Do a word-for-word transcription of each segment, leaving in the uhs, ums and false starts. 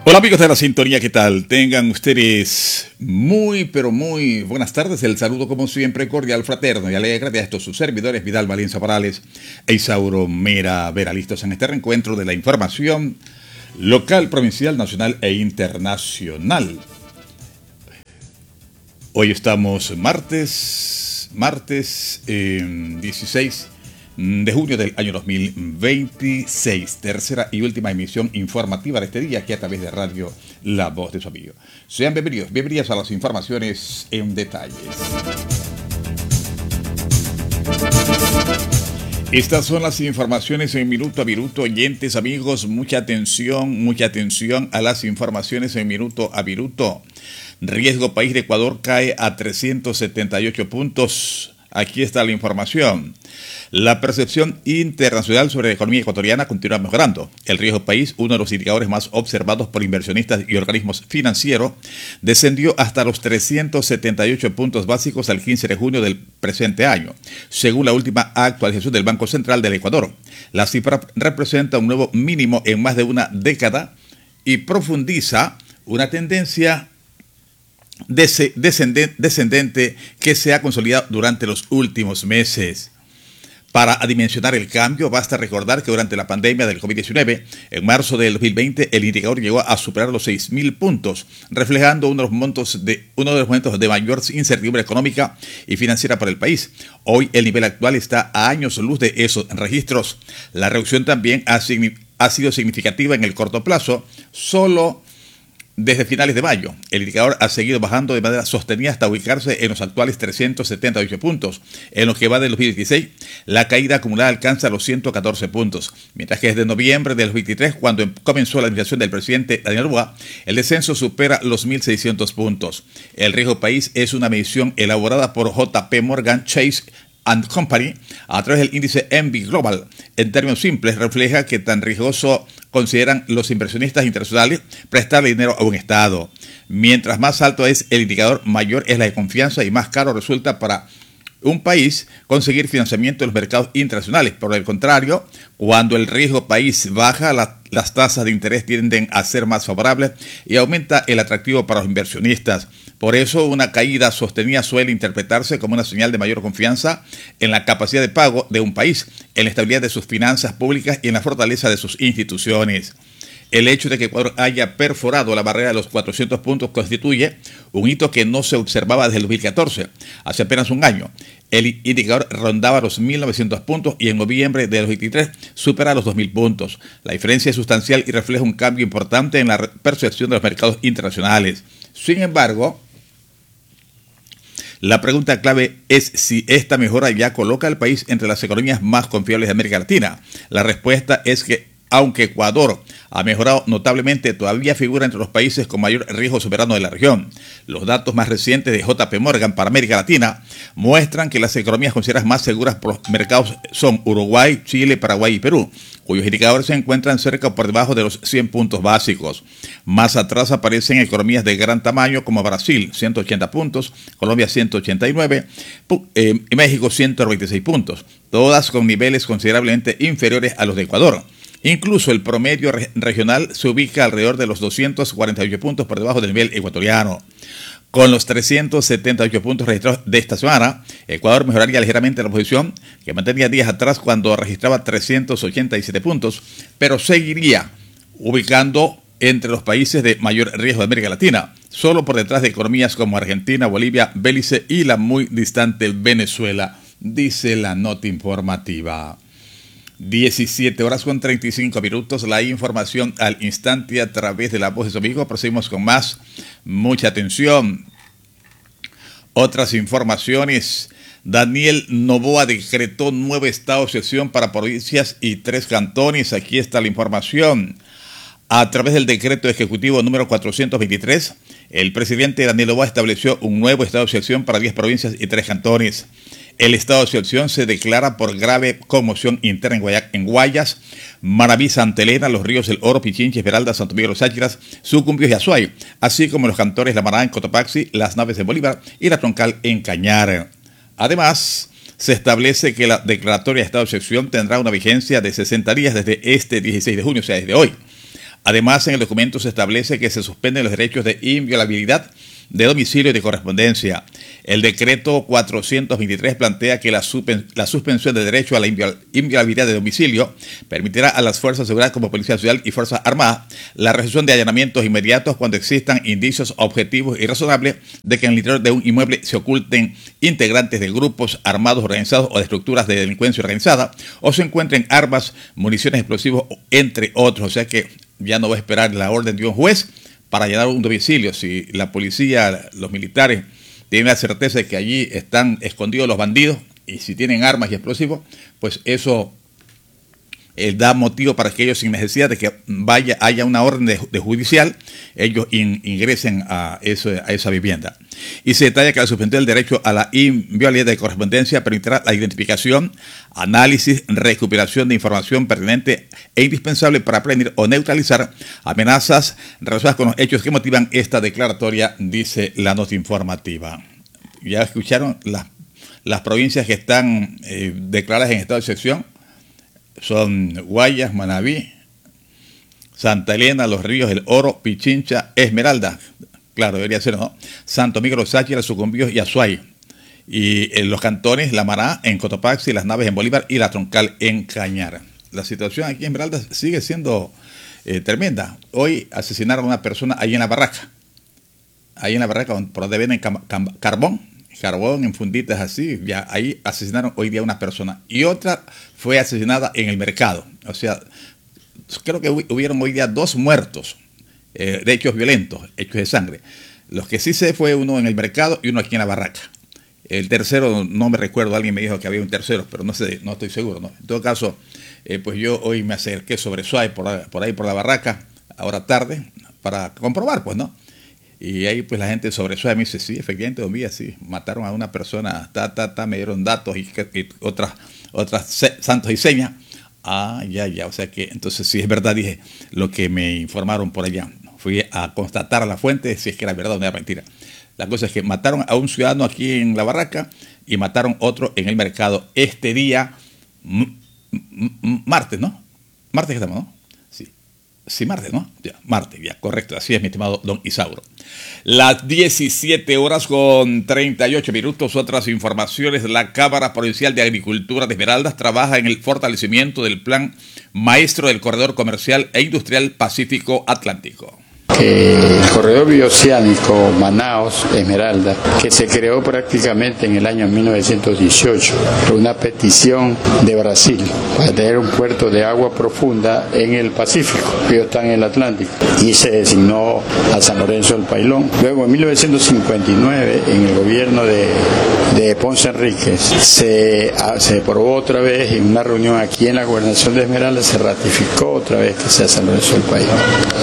Hola amigos de la sintonía, ¿qué tal? Tengan ustedes muy, pero muy buenas tardes. El saludo como siempre cordial, fraterno y alegre de estos sus servidores Vidal Valencia Morales e Isauro Mera Vera, listos en este reencuentro de la información local, provincial, nacional e internacional. Hoy estamos martes, martes eh, dieciséis de junio del año dos mil veintiséis, tercera y última emisión informativa de este día aquí a través de Radio La Voz de su Amigo. Sean bienvenidos, bienvenidas a las informaciones en detalles. Estas son las informaciones en minuto a minuto, oyentes, amigos, mucha atención, mucha atención a las informaciones en minuto a minuto. Riesgo país de Ecuador cae a trescientos setenta y ocho puntos. Aquí está la información. La percepción internacional sobre la economía ecuatoriana continúa mejorando. El riesgo país, uno de los indicadores más observados por inversionistas y organismos financieros, descendió hasta los trescientos setenta y ocho puntos básicos al quince de junio del presente año, según la última actualización del Banco Central del Ecuador. La cifra representa un nuevo mínimo en más de una década y profundiza una tendencia descendente que se ha consolidado durante los últimos meses. Para adimensionar el cambio, basta recordar que durante la pandemia del COVID diecinueve, en marzo del dos mil veinte, el indicador llegó a superar los seis mil puntos, reflejando uno de los montos de, uno de los momentos de mayor incertidumbre económica y financiera para el país. Hoy el nivel actual está a años luz de esos registros. La reducción también ha, ha sido significativa en el corto plazo, solo desde finales de mayo. El indicador ha seguido bajando de manera sostenida hasta ubicarse en los actuales trescientos setenta y ocho puntos. En lo que va del dos mil dieciséis, la caída acumulada alcanza los ciento catorce puntos, mientras que desde noviembre del dos mil veintitrés, cuando comenzó la administración del presidente Daniel Noboa, el descenso supera los mil seiscientos puntos. El riesgo país es una medición elaborada por J P Morgan Chase and Company a través del índice M B Global. En términos simples, refleja que tan riesgoso consideran los inversionistas internacionales prestarle dinero a un Estado. Mientras más alto es el indicador, mayor es la confianza y más caro resulta para un país conseguir financiamiento en los mercados internacionales. Por el contrario, cuando el riesgo país baja, la, las tasas de interés tienden a ser más favorables y aumenta el atractivo para los inversionistas. Por eso, una caída sostenida suele interpretarse como una señal de mayor confianza en la capacidad de pago de un país, en la estabilidad de sus finanzas públicas y en la fortaleza de sus instituciones. El hecho de que Ecuador haya perforado la barrera de los cuatrocientos puntos constituye un hito que no se observaba desde el dos mil catorce, hace apenas un año. El indicador rondaba los mil novecientos puntos y en noviembre de dos mil veintitrés supera los dos mil puntos. La diferencia es sustancial y refleja un cambio importante en la percepción de los mercados internacionales. Sin embargo, la pregunta clave es si esta mejora ya coloca al país entre las economías más confiables de América Latina. La respuesta es que, aunque Ecuador ha mejorado notablemente, todavía figura entre los países con mayor riesgo soberano de la región. Los datos más recientes de J P Morgan para América Latina muestran que las economías consideradas más seguras por los mercados son Uruguay, Chile, Paraguay y Perú, cuyos indicadores se encuentran cerca o por debajo de los cien puntos básicos. Más atrás aparecen economías de gran tamaño como Brasil, ciento ochenta puntos, Colombia ciento ochenta y nueve eh, y México ciento veintiséis puntos, todas con niveles considerablemente inferiores a los de Ecuador. Incluso el promedio re- regional se ubica alrededor de los doscientos cuarenta y ocho puntos por debajo del nivel ecuatoriano. Con los trescientos setenta y ocho puntos registrados de esta semana, Ecuador mejoraría ligeramente la posición que mantenía días atrás cuando registraba trescientos ochenta y siete puntos, pero seguiría ubicando entre los países de mayor riesgo de América Latina, solo por detrás de economías como Argentina, Bolivia, Belice y la muy distante Venezuela, dice la nota informativa. diecisiete horas con treinta y cinco minutos, la información al instante a través de La Voz de su Amigo. Proseguimos con más, mucha atención. Otras informaciones. Daniel Noboa decretó nuevo estado de excepción para provincias y tres cantones. Aquí está la información. A través del decreto ejecutivo número cuatrocientos veintitrés, el presidente Daniel Noboa estableció un nuevo estado de excepción para diez provincias y tres cantones. El estado de excepción se declara por grave conmoción interna en, Guaya, en Guayas, Maraví, Santa Elena, Los Ríos del Oro, Pichincha, Esmeralda, Santo Miguel, Los Áchiras, Sucumbíos y Azuay, así como los cantores La Maná en Cotopaxi, Las Naves de Bolívar y La Troncal en Cañar. Además, se establece que la declaratoria de estado de excepción tendrá una vigencia de sesenta días desde este dieciséis de junio, o sea, desde hoy. Además, en el documento se establece que se suspenden los derechos de inviolabilidad de domicilio y de correspondencia. El decreto cuatrocientos veintitrés plantea que la, suspen la suspensión del derecho a la inviol inviolabilidad de domicilio permitirá a las fuerzas de seguridad como Policía Nacional y Fuerzas Armadas la realización de allanamientos inmediatos cuando existan indicios objetivos y razonables de que en el interior de un inmueble se oculten integrantes de grupos armados organizados o de estructuras de delincuencia organizada o se encuentren armas, municiones, explosivos, entre otros. O sea que ya no va a esperar la orden de un juez para allanar un domicilio. Si la policía, los militares tienen la certeza de que allí están escondidos los bandidos y si tienen armas y explosivos, pues eso eh, da motivo para que ellos, sin necesidad de que vaya haya una orden de, de judicial, ellos in, ingresen a, eso, a esa vivienda. Y se detalla que la suspensión del derecho a la inviolabilidad de correspondencia permitirá la identificación, análisis, recuperación de información pertinente e indispensable para prevenir o neutralizar amenazas relacionadas con los hechos que motivan esta declaratoria, dice la nota informativa. Ya escucharon las, las provincias que están eh, declaradas en estado de excepción. Son Guayas, Manabí, Santa Elena, Los Ríos, El Oro, Pichincha, Esmeralda. Claro, debería ser, ¿no? Santo Miguel, Sáchira, Sucumbíos y Azuay. Y en los cantones, La Maná en Cotopaxi, Las Naves en Bolívar y La Troncal en Cañar. La situación aquí en Esmeralda sigue siendo eh, tremenda. Hoy asesinaron a una persona ahí en la barraca. Ahí en la barraca, por donde venden carbón, carbón en funditas así. Ya ahí asesinaron hoy día a una persona. Y otra fue asesinada en el mercado. O sea, creo que hubieron hoy día dos muertos. Eh, de hechos violentos, hechos de sangre. Los que sí sé fue uno en el mercado y uno aquí en la barraca. El tercero, no me recuerdo, alguien me dijo que había un tercero, pero no sé, no estoy seguro, ¿no? En todo caso, eh, pues yo hoy me acerqué sobre Suárez, por, por ahí por la barraca, ahora tarde, para comprobar, pues, ¿no? Y ahí pues la gente sobre Suárez me dice, sí, efectivamente, don Villa, sí, mataron a una persona, ta, ta, ta, me dieron datos y, y otras, otras santos y señas. Ah, ya, ya, o sea que entonces sí es verdad, dije, lo que me informaron por allá. Fui a constatar a la fuente si es que era verdad o no era mentira. La cosa es que mataron a un ciudadano aquí en la barraca y mataron otro en el mercado este día, martes, ¿no? Martes que estamos, ¿no? Sí, sí, martes, ¿no? Ya, martes, ya, correcto. Así es, mi estimado don Isauro. Las diecisiete horas con treinta y ocho minutos, otras informaciones. La Cámara Provincial de Agricultura de Esmeraldas trabaja en el fortalecimiento del plan maestro del Corredor Comercial e Industrial Pacífico Atlántico. Que el corredor bioceánico Manaos Esmeralda, que se creó prácticamente en el año mil novecientos dieciocho por una petición de Brasil para tener un puerto de agua profunda en el Pacífico, que está en el Atlántico, y se designó a San Lorenzo del Pailón. Luego en mil novecientos cincuenta y nueve, en el gobierno de, de Ponce Enríquez, se, se aprobó otra vez en una reunión aquí en la gobernación de Esmeralda, se ratificó otra vez que sea San Lorenzo del Pailón.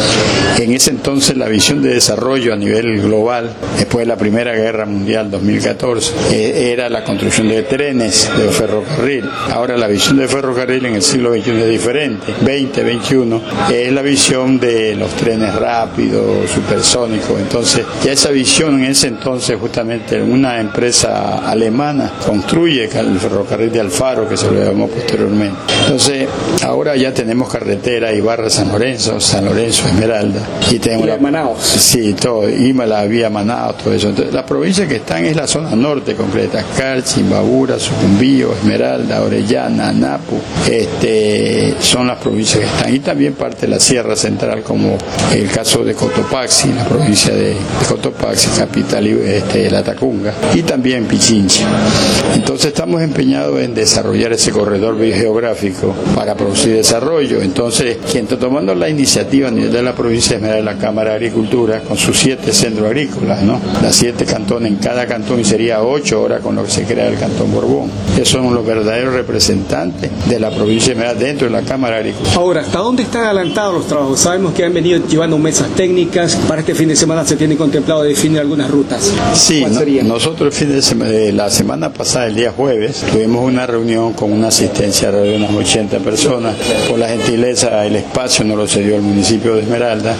En ese entonces la visión de desarrollo a nivel global, después de la Primera Guerra Mundial dos mil catorce, eh, era la construcción de trenes, de ferrocarril. Ahora la visión de ferrocarril en el siglo veintiuno es diferente. veinte, veintiuno es la visión de los trenes rápidos, supersónicos. Entonces ya esa visión en ese entonces, justamente una empresa alemana construye el ferrocarril de Alfaro, que se lo llamó posteriormente. Entonces ahora ya tenemos carretera Ibarra-San Lorenzo, San Lorenzo, Esmeralda, y tenemos la, Manaos. Sí, todo, y la vía Manaos, todo eso. Entonces, las provincias que están es la zona norte completa: Carchi, Imbabura, Sucumbío, Esmeralda, Orellana, Anapu, este, son las provincias que están, y también parte de la Sierra Central, como el caso de Cotopaxi, la provincia de, de Cotopaxi, capital, este, la Tacunga, y también Pichincha. Entonces estamos empeñados en desarrollar ese corredor biogeográfico para producir desarrollo. Entonces, quien está tomando la iniciativa a nivel de la provincia de Esmeralda, la Cámara de Agricultura, con sus siete centros agrícolas, ¿no? Las siete cantones en cada cantón, y sería ocho ahora con lo que se crea el Cantón Borbón. Esos son los verdaderos representantes de la provincia de Esmeralda dentro de la Cámara de Agricultura. Ahora, ¿hasta dónde están adelantados los trabajos? Sabemos que han venido llevando mesas técnicas. Para este fin de semana se tiene contemplado definir algunas rutas. Sí, no, nosotros el fin de semana, la semana pasada, el día jueves, tuvimos una reunión con una asistencia de unas ochenta personas. Por la gentileza, el espacio no lo cedió el municipio de Esmeralda, porque había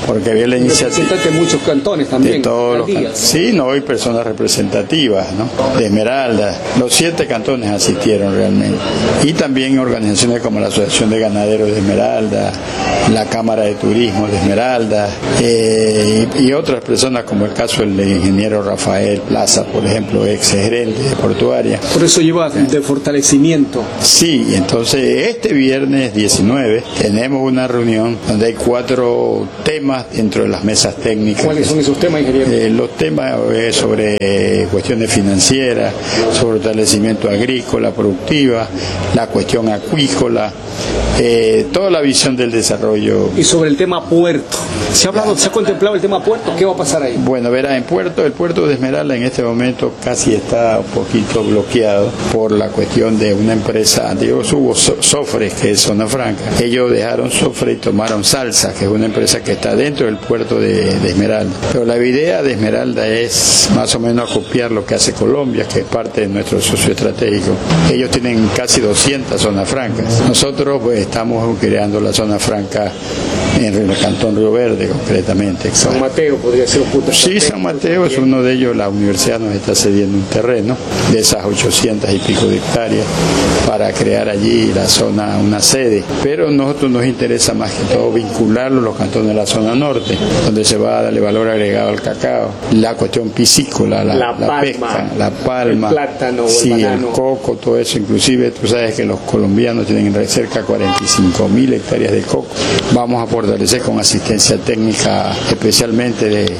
la iniciativa. Representantes de muchos cantones también. De todos los cantones. Sí, no, hay personas representativas, ¿no? De Esmeralda. Los siete cantones asistieron realmente. Y también organizaciones como la Asociación de Ganaderos de Esmeralda, la Cámara de Turismo de Esmeralda, eh, y, y otras personas como el caso del ingeniero Rafael Plaza, por ejemplo, ex gerente de portuaria. Por eso lleva de fortalecimiento. Sí, entonces este viernes diecinueve tenemos una reunión donde hay cuatro temas dentro de las mesas técnicas. ¿Cuáles son esos temas, ingeniero? Eh, los temas eh, sobre eh, cuestiones financieras, sobre fortalecimiento agrícola, productiva, la cuestión acuícola, eh, toda la visión del desarrollo. Y sobre el tema puerto, ¿se ha hablado, se ha contemplado el tema puerto? ¿Qué va a pasar ahí? Bueno, verá, en puerto, el puerto de Esmeralda en este momento casi está un poquito bloqueado por la cuestión de una empresa, digo, hubo Sofres, que es Zona Franca. Ellos dejaron Sofres y tomaron Salsa, que es una empresa que está dentro del puerto de, de Esmeralda. Pero la idea de Esmeralda es más o menos copiar lo que hace Colombia, que es parte de nuestro socio estratégico. Ellos tienen casi doscientas zonas francas. Nosotros pues estamos creando la zona franca en el Cantón Río Verde, concretamente. San Mateo podría ser un punto. Sí, San Mateo es uno de ellos. La universidad nos está cediendo un terreno de esas ochocientas y pico de hectáreas para crear allí la zona, una sede. Pero a nosotros nos interesa más que todo vincularlo a los cantones de la zona norte, donde se va a darle valor agregado al cacao, la cuestión piscícola, la, la, la palma, pesca, la palma, el plátano, sí, el, el coco, todo eso. Inclusive tú sabes que los colombianos tienen cerca de cuarenta y cinco mil hectáreas de coco. Vamos a fortalecer con asistencia técnica, especialmente de,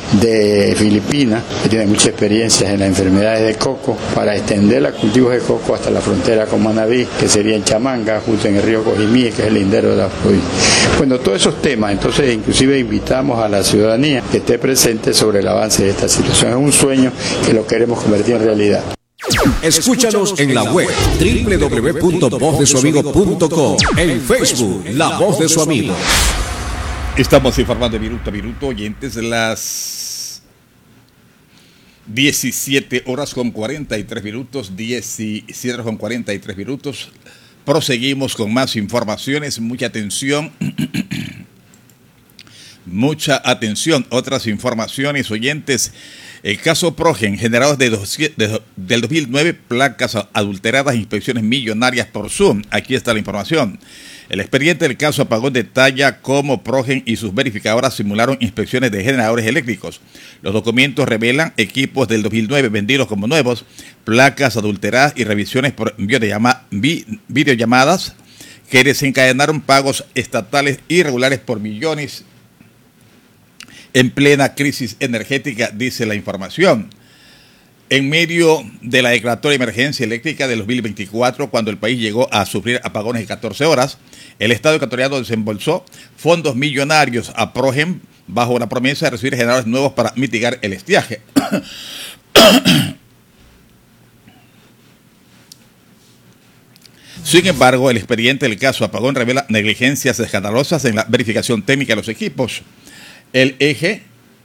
de Filipinas, que tiene mucha experiencia en las enfermedades de coco, para extender los cultivos de coco hasta la frontera con Manabí, que sería en Chamanga, justo en el río Cojimí, que es el lindero de la provincia. Bueno, todos esos temas, entonces inclusive invitamos a la ciudadanía que esté presente sobre el avance de esta situación. Es un sueño que lo queremos convertir en realidad. Escúchanos en la web doble u doble u doble u punto voz de su amigo punto com, en Facebook La Voz de su Amigo. Estamos informando de minuto a minuto, oyentes, las diecisiete horas con cuarenta y tres minutos, diecisiete horas con cuarenta y tres minutos. Proseguimos con más informaciones, mucha atención. Mucha atención, otras informaciones, oyentes. El caso Progen, generados de dos, de, del dos mil nueve, placas adulteradas, inspecciones millonarias por Zoom. Aquí está la información. El expediente del caso Apagón detalla cómo Progen y sus verificadoras simularon inspecciones de generadores eléctricos. Los documentos revelan equipos del dos mil nueve vendidos como nuevos, placas adulteradas y revisiones por videollama, vi, videollamadas que desencadenaron pagos estatales irregulares por millones en plena crisis energética, dice la información. En medio de la declaratoria de emergencia eléctrica del dos mil veinticuatro, cuando el país llegó a sufrir apagones de catorce horas, el Estado ecuatoriano desembolsó fondos millonarios a Progen bajo la promesa de recibir generadores nuevos para mitigar el estiaje. Sin embargo, el expediente del caso Apagón revela negligencias escandalosas en la verificación técnica de los equipos. El eje,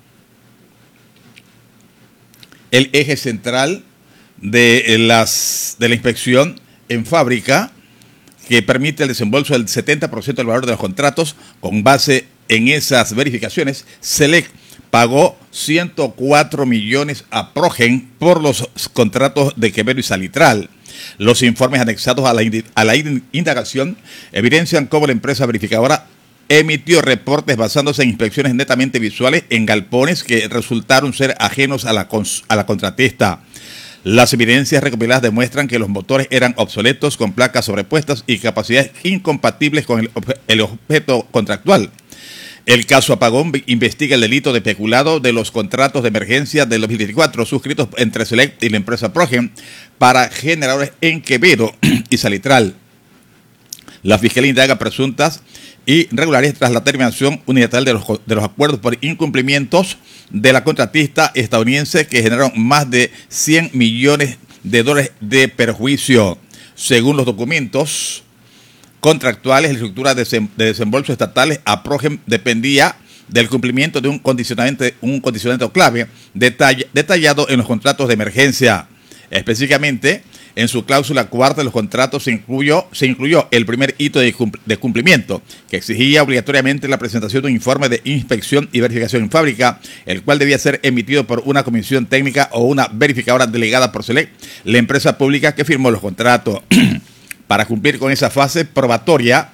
el eje central de, las, de la inspección en fábrica, que permite el desembolso del setenta por ciento del valor de los contratos, con base en esas verificaciones, Select pagó ciento cuatro millones a Progen por los contratos de Quevedo y Salitral. Los informes anexados a la, a la indagación evidencian cómo la empresa verificadora emitió reportes basándose en inspecciones netamente visuales en galpones que resultaron ser ajenos a la, a la contratista. Las evidencias recopiladas demuestran que los motores eran obsoletos, con placas sobrepuestas y capacidades incompatibles con el, el objeto contractual. El caso Apagón investiga el delito de peculado de los contratos de emergencia del dos mil veinticuatro suscritos entre Select y la empresa Progen para generadores en Quevedo y Salitral. La Fiscalía indaga presuntas irregularidades tras la terminación unilateral de los, de los acuerdos por incumplimientos de la contratista estadounidense, que generaron más de cien millones de dólares de perjuicio. Según los documentos contractuales, la estructura de, desem, de desembolso estatales a Progen dependía del cumplimiento de un condicionamiento, un condicionamiento clave detall, detallado en los contratos de emergencia. Específicamente, En su cláusula cuarta de los contratos se incluyó, se incluyó el primer hito de, cumpl- de cumplimiento, que exigía obligatoriamente la presentación de un informe de inspección y verificación en fábrica, el cual debía ser emitido por una comisión técnica o una verificadora delegada por SELEC, la empresa pública que firmó los contratos. Para cumplir con esa fase probatoria,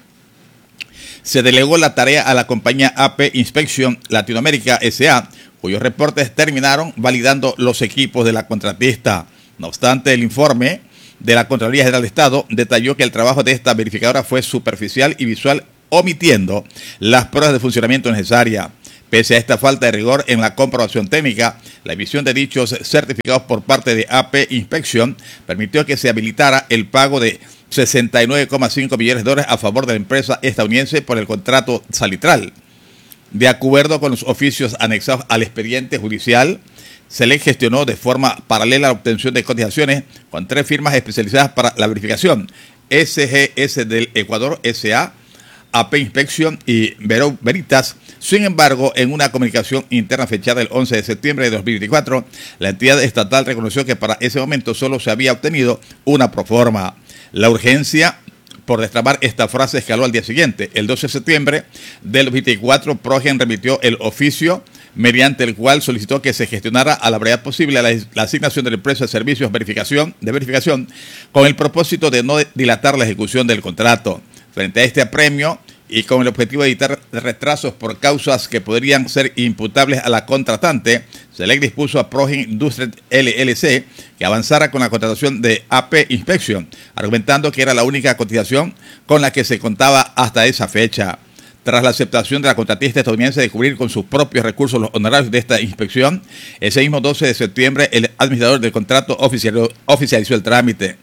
se delegó la tarea a la compañía A P Inspection Latinoamérica S A, cuyos reportes terminaron validando los equipos de la contratista. No obstante, el informe de la Contraloría General de Estado detalló que el trabajo de esta verificadora fue superficial y visual, omitiendo las pruebas de funcionamiento necesarias. Pese a esta falta de rigor en la comprobación técnica, la emisión de dichos certificados por parte de A P Inspection permitió que se habilitara el pago de sesenta y nueve coma cinco millones de dólares a favor de la empresa estadounidense por el contrato salitral. De acuerdo con los oficios anexados al expediente judicial, SELEC gestionó de forma paralela la obtención de cotizaciones con tres firmas especializadas para la verificación: S G S del Ecuador S A, A P Inspection y Bureau Veritas. Sin embargo, en una comunicación interna fechada el once de septiembre de dos mil veinticuatro, la entidad estatal reconoció que para ese momento solo se había obtenido una proforma. La urgencia por destramar esta frase escaló al día siguiente. El doce de septiembre del veinticuatro, Progen remitió el oficio mediante el cual solicitó que se gestionara a la brevedad posible la, la asignación de la empresa de servicios verificación, de verificación con el propósito de no dilatar la ejecución del contrato. Frente a este apremio y con el objetivo de evitar retrasos por causas que podrían ser imputables a la contratante, SELEC dispuso a Progen Industries L L C que avanzara con la contratación de A P Inspection, argumentando que era la única cotización con la que se contaba hasta esa fecha. Tras la aceptación de la contratista estadounidense de cubrir con sus propios recursos los honorarios de esta inspección, ese mismo doce de septiembre el administrador del contrato oficializó, oficializó el trámite.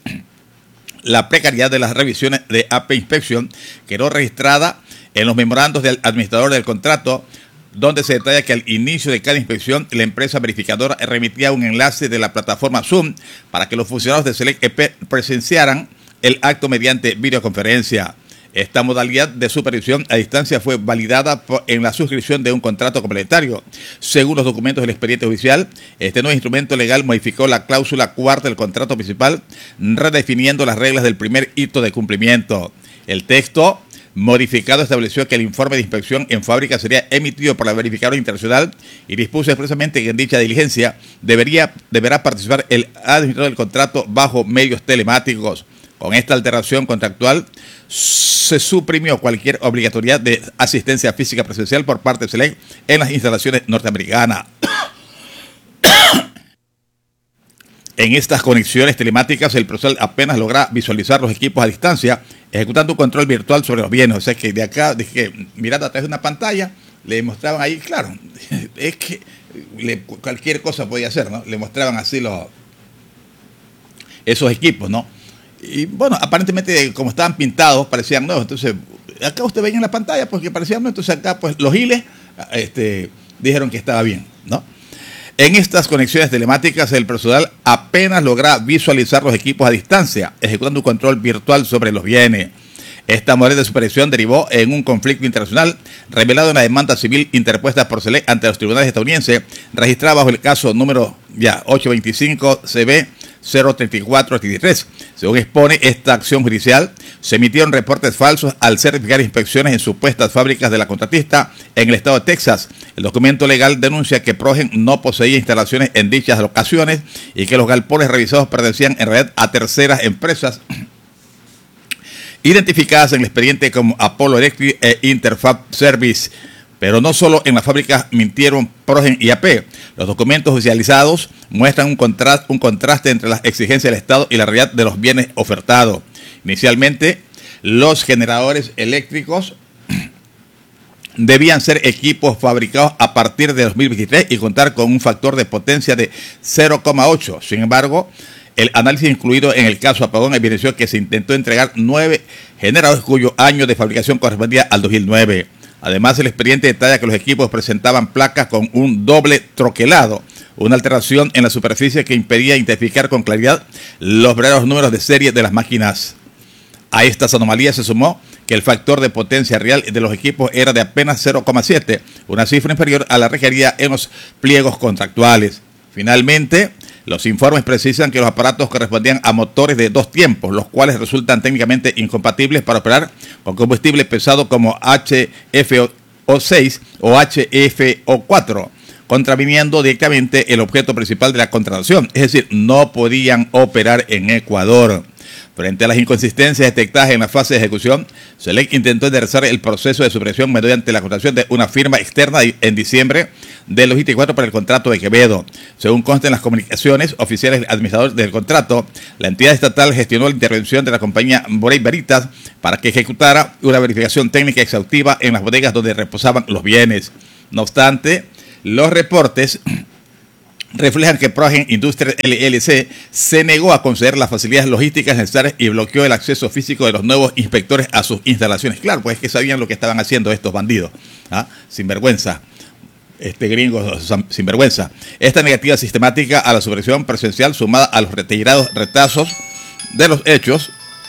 La precariedad de las revisiones de A P Inspection quedó registrada en los memorandos del administrador del contrato, donde se detalla que al inicio de cada inspección la empresa verificadora remitía un enlace de la plataforma Zoom para que los funcionarios de SELEC E P presenciaran el acto mediante videoconferencia. Esta modalidad de supervisión a distancia fue validada por, en la suscripción de un contrato complementario. Según los documentos del expediente judicial, este nuevo instrumento legal modificó la cláusula cuarta del contrato principal, redefiniendo las reglas del primer hito de cumplimiento. El texto modificado estableció que el informe de inspección en fábrica sería emitido por la verificadora internacional y dispuso expresamente que en dicha diligencia debería, deberá participar el administrador del contrato bajo medios telemáticos. Con esta alteración contractual se suprimió cualquier obligatoriedad de asistencia física presencial por parte de SELEC en las instalaciones norteamericanas. En estas conexiones telemáticas, el personal apenas logra visualizar los equipos a distancia, ejecutando un control virtual sobre los bienes. O sea que de acá, dije, mirando a través de una pantalla, le mostraban ahí, claro, es que le, cualquier cosa podía hacer, ¿no? Le mostraban así los esos equipos, ¿no? Y bueno, aparentemente como estaban pintados parecían nuevos. Entonces, acá usted veía en la pantalla porque parecían nuevos. Entonces acá pues los hiles este, dijeron que estaba bien, ¿no? En estas conexiones telemáticas el personal apenas logra visualizar los equipos a distancia, ejecutando un control virtual sobre los bienes. Esta modalidad de supervisión derivó en un conflicto internacional revelado en la demanda civil interpuesta por SELEC ante los tribunales estadounidenses, registrada bajo el caso número ya ochocientos veinticinco C B cero treinta y cuatro treinta y tres. Según expone esta acción judicial, se emitieron reportes falsos al certificar inspecciones en supuestas fábricas de la contratista en el estado de Texas. El documento legal denuncia que Progen no poseía instalaciones en dichas locaciones y que los galpones revisados pertenecían en realidad a terceras empresas identificadas en el expediente como Apollo Electric e Interfab Service. Pero no solo en las fábricas mintieron Progen y A P. Los documentos oficializados muestran un contraste, un contraste entre las exigencias del Estado y la realidad de los bienes ofertados. Inicialmente, los generadores eléctricos debían ser equipos fabricados a partir de dos mil veintitrés y contar con un factor de potencia de cero coma ocho. Sin embargo, el análisis incluido en el caso Apagón evidenció que se intentó entregar nueve generadores cuyo año de fabricación correspondía al dos mil nueve. Además, el expediente detalla que los equipos presentaban placas con un doble troquelado, una alteración en la superficie que impedía identificar con claridad los verdaderos números de serie de las máquinas. A estas anomalías se sumó que el factor de potencia real de los equipos era de apenas cero coma siete, una cifra inferior a la requerida en los pliegos contractuales. Finalmente, Los informes precisan que los aparatos correspondían a motores de dos tiempos, los cuales resultan técnicamente incompatibles para operar con combustible pesado como H F O seis o H F O cuatro, contraviniendo directamente el objeto principal de la contratación, es decir, no podían operar en Ecuador. Frente a las inconsistencias detectadas en la fase de ejecución, SELEC intentó enderezar el proceso de supresión mediante la contratación de una firma externa en diciembre del dos mil veinticuatro para el contrato de Quevedo. Según consta en las comunicaciones oficiales del administrador del contrato, la entidad estatal gestionó la intervención de la compañía Borey Veritas para que ejecutara una verificación técnica exhaustiva en las bodegas donde reposaban los bienes. No obstante, los reportes reflejan que Proagen Industries L L C se negó a conceder las facilidades logísticas necesarias y bloqueó el acceso físico de los nuevos inspectores a sus instalaciones. Claro, pues es que sabían lo que estaban haciendo estos bandidos, ¿ah? Sinvergüenza, este gringo sinvergüenza. Esta negativa sistemática a la supervisión presencial, sumada a los reiterados retazos de los hechos,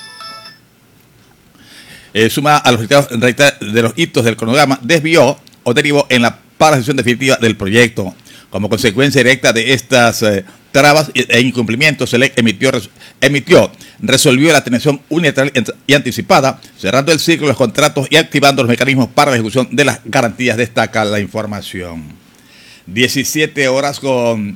eh, sumada a los reiterados de los hitos del cronograma, desvió o derivó en la paralización definitiva del proyecto. Como consecuencia directa de estas eh, trabas e incumplimientos, SELEC emitió, emitió, resolvió la atenuación unilateral y anticipada, cerrando el ciclo de los contratos y activando los mecanismos para la ejecución de las garantías, destaca la información. diecisiete horas con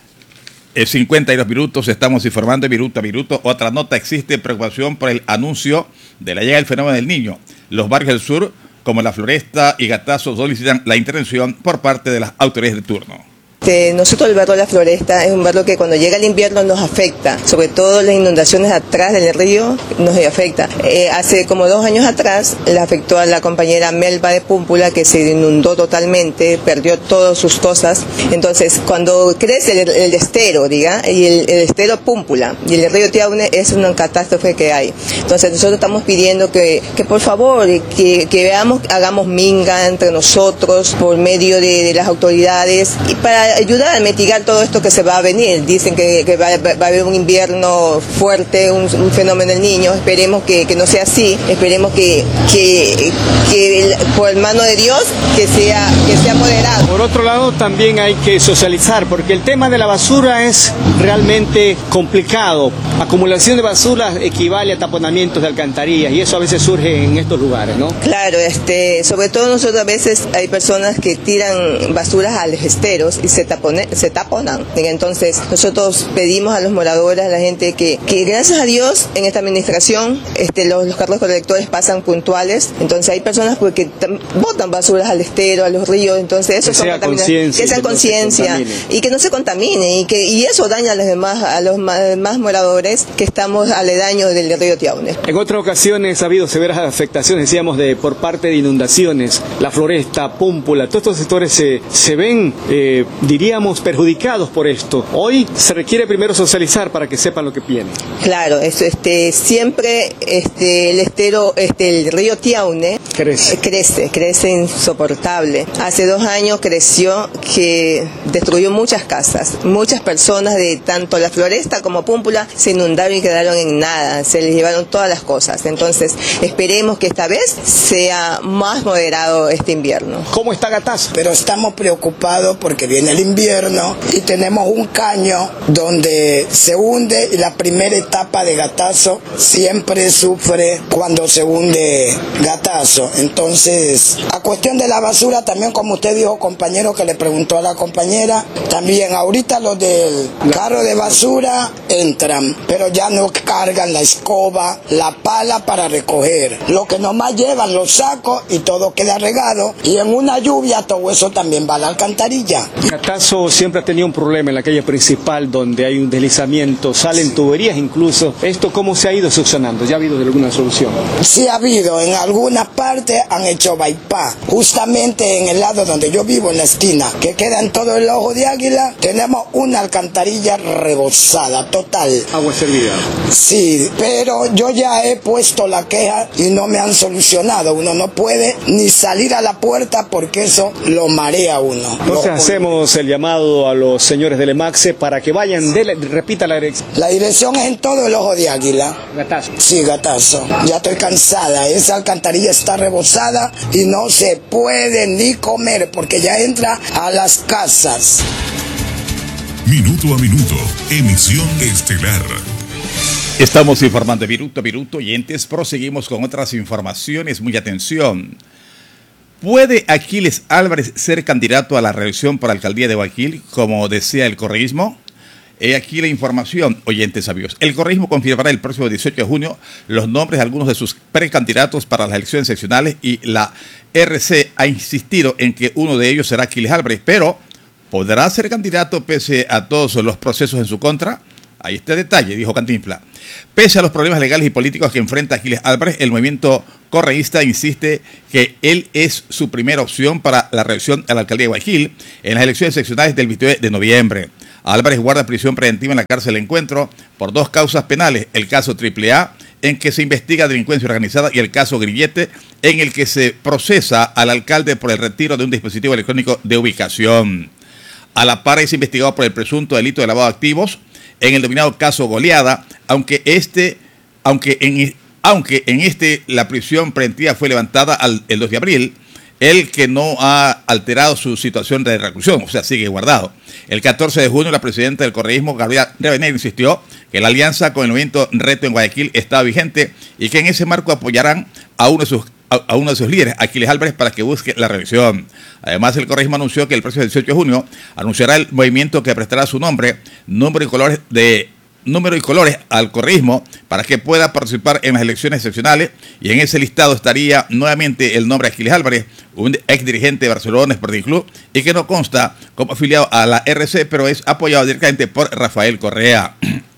eh, cincuenta y dos minutos, estamos informando de minuto a minuto. Otra nota: existe preocupación por el anuncio de la llegada del fenómeno del Niño. Los barrios del sur, como La Floresta y Gatazo, solicitan la intervención por parte de las autoridades de turno. Este, nosotros el barrio La Floresta es un barrio que cuando llega el invierno nos afecta, sobre todo las inundaciones atrás del río nos afecta. Eh, hace como dos años atrás le afectó a la compañera Melba de Púmpula, que se inundó totalmente, perdió todas sus cosas. Entonces cuando crece el, el estero, diga, y el, el estero Púmpula y el río Tiaune, es una catástrofe que hay. Entonces nosotros estamos pidiendo que, que por favor, que, que veamos, hagamos minga entre nosotros por medio de, de las autoridades y para ayudar a mitigar todo esto que se va a venir. Dicen que, que va, va a haber un invierno fuerte, un, un fenómeno del Niño. Esperemos que, que no sea así, esperemos que, que, que por mano de Dios que sea, que sea moderado. Por otro lado, también hay que socializar, porque el tema de la basura es realmente complicado. Acumulación de basura equivale a taponamientos de alcantarillas y eso a veces surge en estos lugares, ¿no? Claro, este, sobre todo nosotros a veces hay personas que tiran basuras a los esteros y se, tapone, se taponan. Entonces nosotros pedimos a los moradores, a la gente que, que gracias a Dios en esta administración este, los, los carros colectores pasan puntuales. Entonces hay personas que botan basuras al estero, a los ríos, entonces eso que sea conciencia, que sea conciencia y que no se contamine y que y eso daña a los demás, a los más, más moradores que estamos aledaños del río Tiaune. En otras ocasiones ha habido severas afectaciones, decíamos, de por parte de inundaciones, La Floresta, Púmpula, todos estos sectores se, se ven, eh, diríamos, perjudicados por esto. Hoy se requiere primero socializar para que sepan lo que viene. Claro, eso, este, siempre este, el estero, este, el río Tiaune crece. Eh, crece, crece insoportable. Hace dos años creció que destruyó muchas casas, muchas personas de tanto La Floresta como Púmpula se inundaron y quedaron en nada, se les llevaron todas las cosas. Entonces esperemos que esta vez sea más moderado este invierno. ¿Cómo está Gatazo? Pero estamos preocupados porque viene el invierno y tenemos un caño donde se hunde y la primera etapa de Gatazo siempre sufre cuando se hunde Gatazo. Entonces, a cuestión de la basura también, como usted dijo, compañero, que le preguntó a la compañera, también ahorita los del carro de basura entran, pero ya no cargan la escoba, la pala para recoger. Lo que nomás llevan los sacos y todo queda regado y en una lluvia todo eso también va a la alcantarilla. Gatazo siempre ha tenido un problema en la calle principal donde hay un deslizamiento, salen tuberías incluso. ¿Esto cómo se ha ido solucionando? ¿Ya ha habido alguna solución? Sí ha habido, en algunas partes han hecho bypass. Justamente en el lado donde yo vivo, en la esquina, que queda en todo el Ojo de Águila, tenemos una alcantarilla rebosada, total. Agua servida. Sí, pero yo ya he puesto la queja y no me han solucionado. Uno no puede ni salir a la puerta porque eso lo marea a uno. Entonces hacemos el llamado a los señores del EMAXE para que vayan, de la, repita la dirección. La dirección es en todo el Ojo de Águila. Gatazo. Sí, Gatazo. Ya estoy cansada. Esa alcantarilla está rebosada y no se puede ni comer porque ya entra a las casas. Minuto a minuto, emisión estelar. Estamos informando minuto a minuto, oyentes. Proseguimos con otras informaciones. Mucha atención. ¿Puede Aquiles Álvarez ser candidato a la reelección para la alcaldía de Guayaquil, como desea el correísmo? He aquí la información, oyentes sabios. El correísmo confirmará el próximo dieciocho de junio los nombres de algunos de sus precandidatos para las elecciones seccionales y la R C ha insistido en que uno de ellos será Aquiles Álvarez, pero ¿podrá ser candidato pese a todos los procesos en su contra? Ahí está el detalle, dijo Cantinflas. Pese a los problemas legales y políticos que enfrenta Aquiles Álvarez, el movimiento correísta insiste que él es su primera opción para la reelección a la alcaldía de Guayaquil en las elecciones seccionales del veintiocho de noviembre. Álvarez guarda prisión preventiva en la cárcel Encuentro por dos causas penales, el caso triple A, en que se investiga delincuencia organizada, y el caso Grillete, en el que se procesa al alcalde por el retiro de un dispositivo electrónico de ubicación. A la par es investigado por el presunto delito de lavado de activos en el denominado caso Goleada, aunque este, aunque en, aunque en este la prisión preventiva fue levantada al, el dos de abril, el que no ha alterado su situación de reclusión, o sea, sigue guardado. El catorce de junio, la presidenta del correísmo, Gabriela Revener, insistió que la alianza con el movimiento Reto en Guayaquil estaba vigente y que en ese marco apoyarán a uno de sus a uno de sus líderes, Aquiles Álvarez, para que busque la reelección. Además, el correísmo anunció que el próximo dieciocho de junio anunciará el movimiento que prestará su nombre, número y colores de número y colores al correísmo para que pueda participar en las elecciones seccionales, y en ese listado estaría nuevamente el nombre de Aquiles Álvarez, un ex dirigente de Barcelona Sporting Club y que no consta como afiliado a la R C, pero es apoyado directamente por Rafael Correa.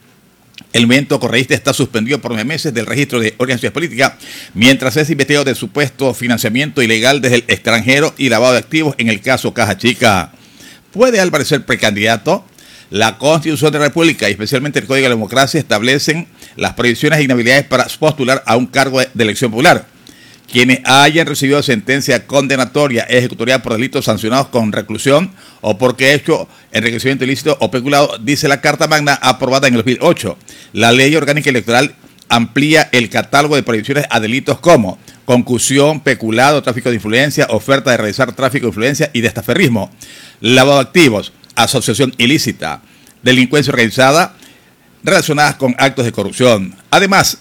El movimiento correísta está suspendido por nueve meses del registro de organizaciones políticas, mientras es investigado de supuesto financiamiento ilegal desde el extranjero y lavado de activos en el caso Caja Chica. ¿Puede Álvarez ser precandidato? La Constitución de la República y especialmente el Código de la Democracia establecen las prohibiciones e inhabilidades para postular a un cargo de elección popular. Quienes hayan recibido sentencia condenatoria ejecutorial por delitos sancionados con reclusión o porque hecho enriquecimiento ilícito o peculado, dice la Carta Magna aprobada en el dos mil ocho. La Ley Orgánica Electoral amplía el catálogo de prohibiciones a delitos como concusión, peculado, tráfico de influencia, oferta de realizar tráfico de influencia y destaferrismo, lavado de activos, asociación ilícita, delincuencia organizada relacionadas con actos de corrupción. Además,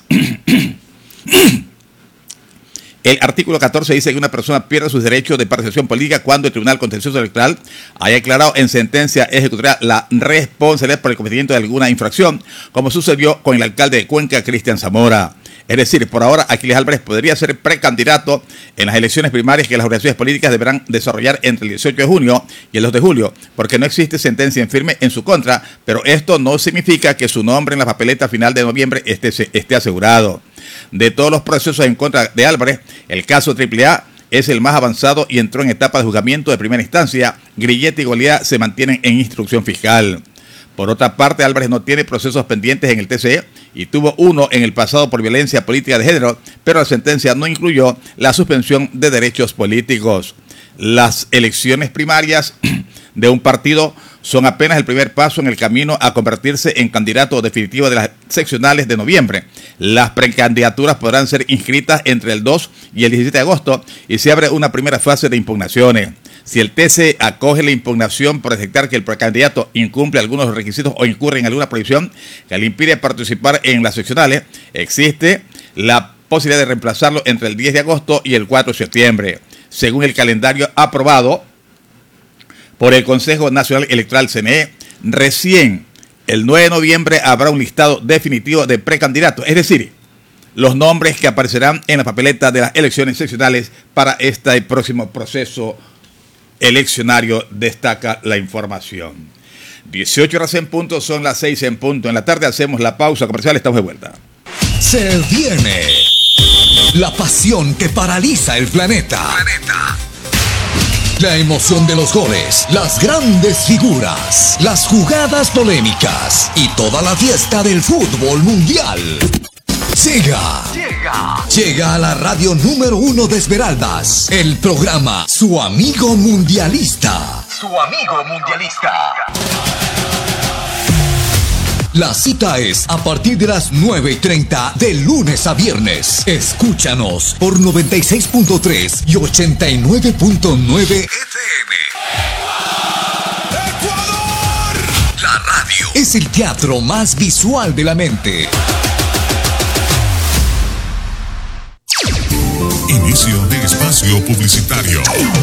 el artículo catorce dice que una persona pierde sus derechos de participación política cuando el Tribunal Contencioso Electoral haya declarado en sentencia ejecutoria la responsabilidad por el cometimiento de alguna infracción, como sucedió con el alcalde de Cuenca, Cristian Zamora. Es decir, por ahora, Aquiles Álvarez podría ser precandidato en las elecciones primarias que las organizaciones políticas deberán desarrollar entre el dieciocho de junio y el dos de julio, porque no existe sentencia en firme en su contra, pero esto no significa que su nombre en la papeleta final de noviembre esté, esté asegurado. De todos los procesos en contra de Álvarez, el caso triple A es el más avanzado y entró en etapa de juzgamiento de primera instancia. Grillete y Goleada se mantienen en instrucción fiscal. Por otra parte, Álvarez no tiene procesos pendientes en el T C E y tuvo uno en el pasado por violencia política de género, pero la sentencia no incluyó la suspensión de derechos políticos. Las elecciones primarias de un partido son apenas el primer paso en el camino a convertirse en candidato definitivo de las seccionales de noviembre. Las precandidaturas podrán ser inscritas entre el dos y el diecisiete de agosto y se abre una primera fase de impugnaciones. Si el T C E acoge la impugnación por detectar que el precandidato incumple algunos requisitos o incurre en alguna prohibición que le impide participar en las seccionales, existe la posibilidad de reemplazarlo entre el diez de agosto y el cuatro de septiembre. Según el calendario aprobado por el Consejo Nacional Electoral C N E, recién el nueve de noviembre habrá un listado definitivo de precandidatos, es decir, los nombres que aparecerán en la papeleta de las elecciones seccionales para este próximo proceso eleccionario, destaca la información. dieciocho horas en punto, son las seis en punto. En la tarde hacemos la pausa comercial, estamos de vuelta. Se viene la pasión que paraliza el planeta. planeta. La emoción de los goles, las grandes figuras, las jugadas polémicas y toda la fiesta del fútbol mundial. Llega, llega, llega a la radio número uno de Esmeraldas, el programa Su Amigo Mundialista. Su Amigo Mundialista. La cita es a partir de las nueve y treinta de lunes a viernes. Escúchanos por noventa y seis punto tres y ochenta y nueve punto nueve F M. ¡Ecuador! La es el teatro más visual de la mente. Inicio de espacio publicitario.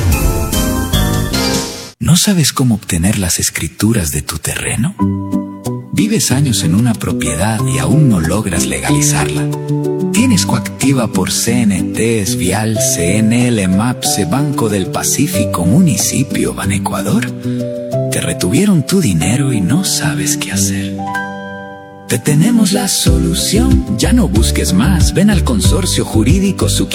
¿No sabes cómo obtener las escrituras de tu terreno? ¿Vives años en una propiedad y aún no logras legalizarla? ¿Tienes coactiva por C N Ts, Vial, C N L, MAPSE, Banco del Pacífico, Municipio, Banecuador? Te retuvieron tu dinero y no sabes qué hacer. Te tenemos la solución. Ya no busques más. Ven al Consorcio Jurídico Suquía